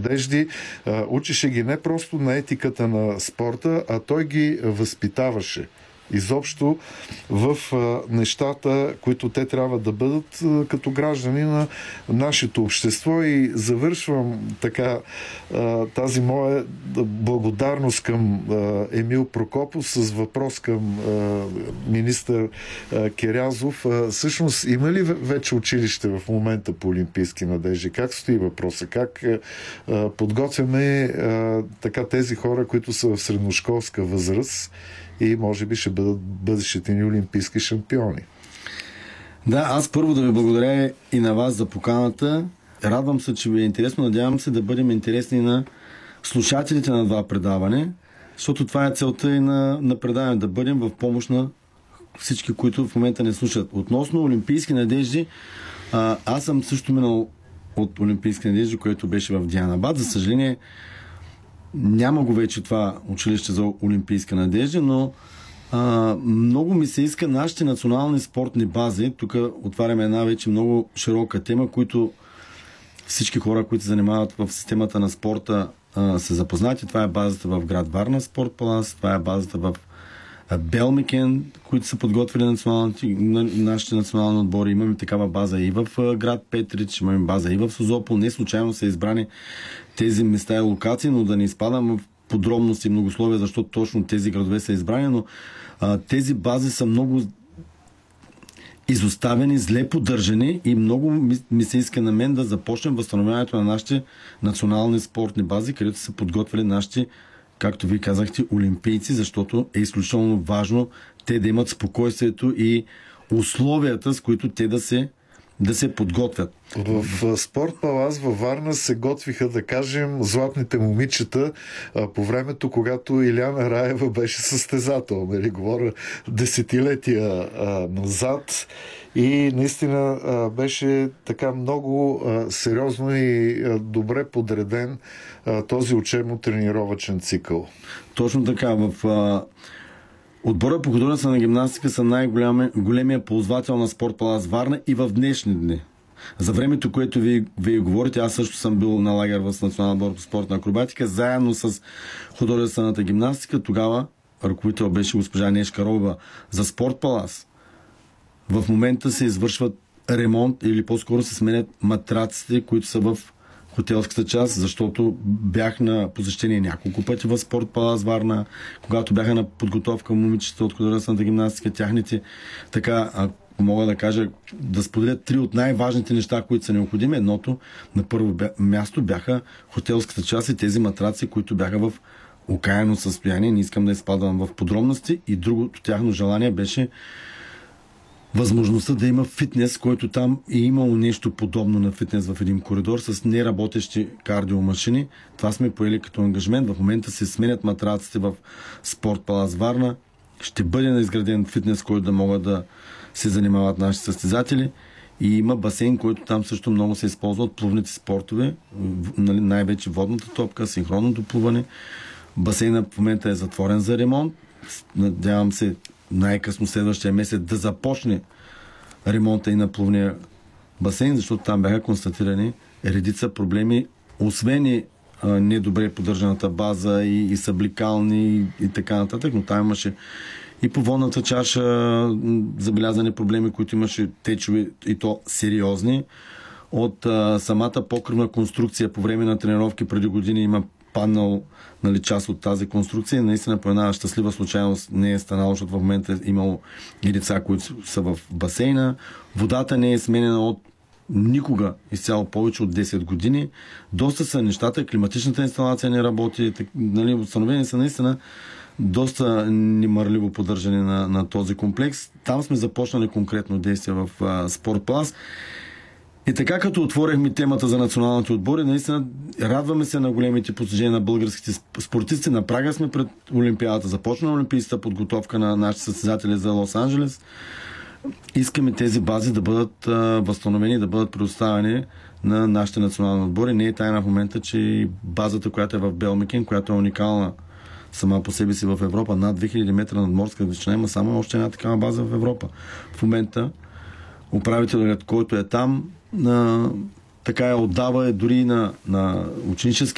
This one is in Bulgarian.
надежди. Учеше ги не просто на етиката на спорта, а той ги възпитаваше изобщо в нещата, които те трябва да бъдат като граждани на нашето общество. И завършвам така тази моя благодарност към Емил Прокопов с въпрос към министър Керязов. Всъщност, има ли вече училище в момента по олимпийски надежди? Как стои въпроса? Как подготвяме така тези хора, които са в средношколска възраст и може би ще бъдат бъдещите ни олимпийски шампиони? Да, аз първо да ви благодаря и на вас за поканата. Радвам се, че ви е интересно. Надявам се да бъдем интересни на слушателите на това предаване, защото това е целта и на предаване, да бъдем в помощ на всички, които в момента не слушат. Относно олимпийски надежди, аз съм също минал от олимпийски надежди, което беше в Дианабад. За съжаление, няма го вече това училище за олимпийска надежда, но много ми се иска нашите национални спортни бази. Тук отваряме една вече много широка тема, които всички хора, които се занимават в системата на спорта, са запознати. Това е базата в град Варна, Спорт Палас, това е базата в Белмекен, които са подготвили нашите национални отбори. Имаме такава база и в град Петрич, имаме база и в Созопол. Не случайно са избрани тези места и локации, но да не изпадам в подробности и многословия, защото точно тези градове са избрани, но тези бази са много изоставени, зле поддържани и много ми се иска на мен да започнем възстановяването на нашите национални спортни бази, където са подготвили нашите, както ви казахте, олимпийци, защото е изключително важно те да имат спокойствието и условията, с които те да се подготвят. В Спорт Палас във Варна се готвиха, да кажем, златните момичета по времето, когато Иляна Раева беше състезател. Нали? Говоря десетилетия назад. И наистина беше така много сериозно и добре подреден този учебно-тренировъчен цикъл. Точно така. В отбора по художествена гимнастика са най-големия ползвател на Спорт Палас Варна и в днешни дни. За времето, което вие говорите, аз също съм бил на лагер в Националния отбор по спортна акробатика, заедно с художествената гимнастика. Тогава ръководител беше госпожа Нешка Рова за Спорт Палас. В момента се извършват ремонт или по-скоро се сменят матраците, които са в хотелската част, защото бях на посещение няколко пъти в Спорт Палас Варна, когато бяха на подготовка момичета от художествената гимнастика, тяхните, така, мога да кажа, да споделят три от най-важните неща, които са необходими. Едното, на първо място, бяха хотелската част и тези матраци, които бяха в окаяно състояние. Не искам да изпадам в подробности. И другото тяхно желание беше възможността да има фитнес, който там е имало нещо подобно на фитнес в един коридор с неработещи кардиомашини. Това сме поели като ангажмент. В момента се сменят матраците в Спорт Палас Варна. Ще бъде изграден фитнес, който да могат да се занимават наши състезатели. И има басейн, който там също много се използва от плувните спортове. Най-вече водната топка, синхронното плуване. Басейнът в момента е затворен за ремонт. Надявам се най-късно следващия месец да започне ремонта и на плувния басейн, защото там бяха констатирани редица проблеми, освен и недобре поддържаната база и съблекални и така нататък, но там имаше и по водната чаша забелязани проблеми, които имаше течове и то сериозни. От самата покривна конструкция по време на тренировки преди години има паднал част от тази конструкция. Наистина по една щастлива случайност не е станало, защото в момента е имало и деца, които са в басейна. Водата не е сменена от никога изцяло повече от 10 години. Доста са нещата. Климатичната инсталация не работи. Установени са наистина доста немърливо поддържане на този комплекс. Там сме започнали конкретно действие в Спорт Палас. И така, като отворихме темата за националните отбори, наистина радваме се на големите постижения на българските спортисти. На прага сме пред Олимпиадата. Започна олимпийската подготовка на нашите състезатели за Лос-Анджелес. Искаме тези бази да бъдат възстановени, да бъдат предоставени на нашите национални отбори. Не е тайна в момента, че базата, която е в Белмекен, която е уникална сама по себе си в Европа, над 2000 метра надморска височина, има само още една такава база в Европа. В момента управителят, който е там, така я отдава дори на ученически